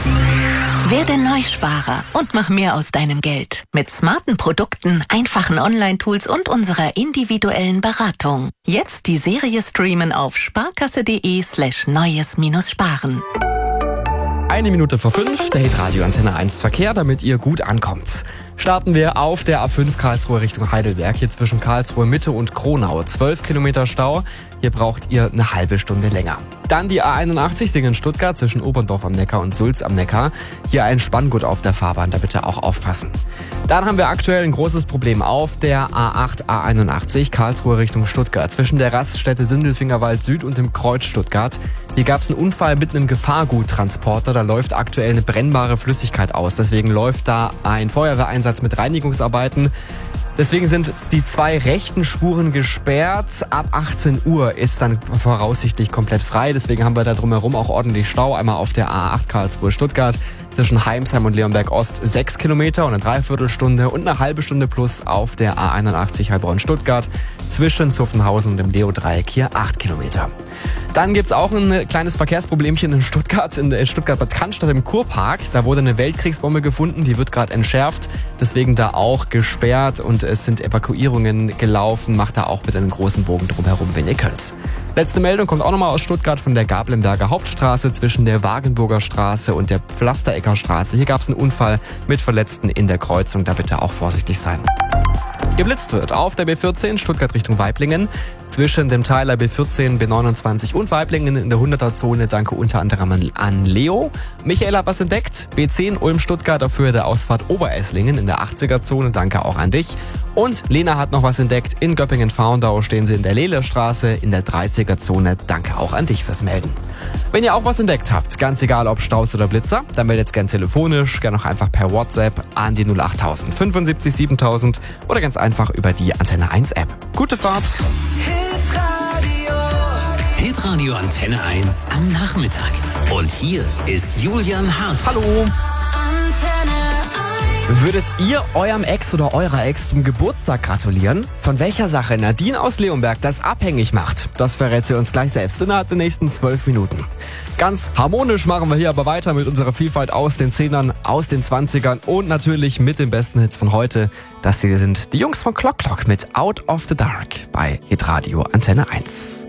Werde Neusparer und mach mehr aus deinem Geld. Mit smarten Produkten, einfachen Online-Tools und unserer individuellen Beratung. Jetzt die Serie streamen auf sparkasse.de/neues-sparen. 5:01, der Hitradio Antenne 1 Verkehr, damit ihr gut ankommt. Starten wir auf der A5 Karlsruhe Richtung Heidelberg, hier zwischen Karlsruhe Mitte und Kronau. 12 Kilometer Stau, hier braucht ihr eine halbe Stunde länger. Dann die A81 Singen-Stuttgart zwischen Oberndorf am Neckar und Sulz am Neckar. Hier ein Spanngurt auf der Fahrbahn, da bitte auch aufpassen. Dann haben wir aktuell ein großes Problem auf der A8, A81 Karlsruhe Richtung Stuttgart. Zwischen der Raststätte Sindelfingerwald Süd und dem Kreuz Stuttgart. Hier gab es einen Unfall mit einem Gefahrguttransporter. Da läuft aktuell eine brennbare Flüssigkeit aus. Deswegen läuft da ein Feuerwehreinsatz mit Reinigungsarbeiten. Deswegen sind die 2 rechten Spuren gesperrt. Ab 18 Uhr ist dann voraussichtlich komplett frei. Deswegen haben wir da drumherum auch ordentlich Stau. Einmal auf der A8 Karlsruhe Stuttgart zwischen Heimsheim und Leonberg Ost 6 Kilometer und eine Dreiviertelstunde und eine halbe Stunde plus auf der A81 Heilbronn Stuttgart zwischen Zuffenhausen und dem Leo-Dreieck hier 8 Kilometer. Dann gibt's auch ein kleines Verkehrsproblemchen in Stuttgart Bad Cannstatt im Kurpark. Da wurde eine Weltkriegsbombe gefunden, die wird gerade entschärft. Deswegen da auch gesperrt und es sind Evakuierungen gelaufen. Macht da auch bitte einen großen Bogen drumherum, wenn ihr könnt. Letzte Meldung kommt auch nochmal aus Stuttgart von der Gablenberger Hauptstraße zwischen der Wagenburger Straße und der Pflasterecker Straße. Hier gab es einen Unfall mit Verletzten in der Kreuzung. Da bitte auch vorsichtig sein. Geblitzt wird auf der B14 Stuttgart Richtung Waiblingen. Zwischen dem Teiler B14, B29 und Waiblingen in der 100er-Zone. Danke unter anderem an Leo. Michael hat was entdeckt. B10 Ulm-Stuttgart auf Höhe der Ausfahrt Oberesslingen in der 80er-Zone. Danke auch an dich. Und Lena hat noch was entdeckt. In Göppingen-Faundau stehen sie in der Lehlerstraße in der 30er-Zone. Danke auch an dich fürs Melden. Wenn ihr auch was entdeckt habt, ganz egal ob Staus oder Blitzer, dann meldet gern telefonisch, gern auch einfach per WhatsApp an die 08000 75 7000 oder ganz einfach über die Antenne 1 App. Gute Fahrt! Hitradio Antenne 1 am Nachmittag. Und hier ist Julian Haas. Hallo! Würdet ihr eurem Ex oder eurer Ex zum Geburtstag gratulieren? Von welcher Sache Nadine aus Leonberg das abhängig macht, das verrät sie uns gleich selbst innerhalb der nächsten 12 Minuten. Ganz harmonisch machen wir hier aber weiter mit unserer Vielfalt aus den 10ern, aus den 20ern und natürlich mit den besten Hits von heute. Das hier sind die Jungs von Clock Clock mit Out of the Dark bei Hitradio Antenne 1.